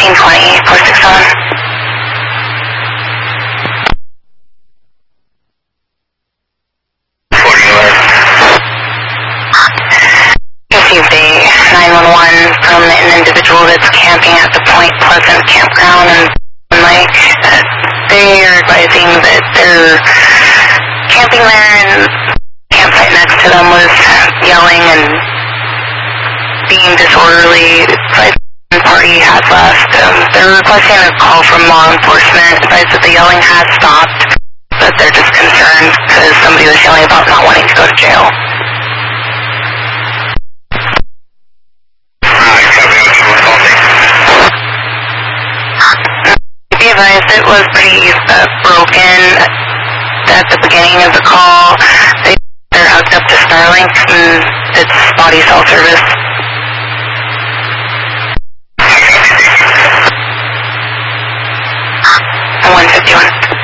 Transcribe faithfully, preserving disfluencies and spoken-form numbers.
thirteen twenty, four six seven. Received a nine one one from an individual that's camping at the Point Pleasant campground in Lake. Uh, they are advising that they're camping there and the campsite next to them was yelling and being disorderly. The party has left. Um, they're requesting a call from law enforcement. Advised that the yelling has stopped, but they're just concerned because somebody was yelling about not wanting to go to jail. Be advised it was pretty uh, broken at the beginning of the call. They, they're hooked up to Starlink and it's spotty cell service.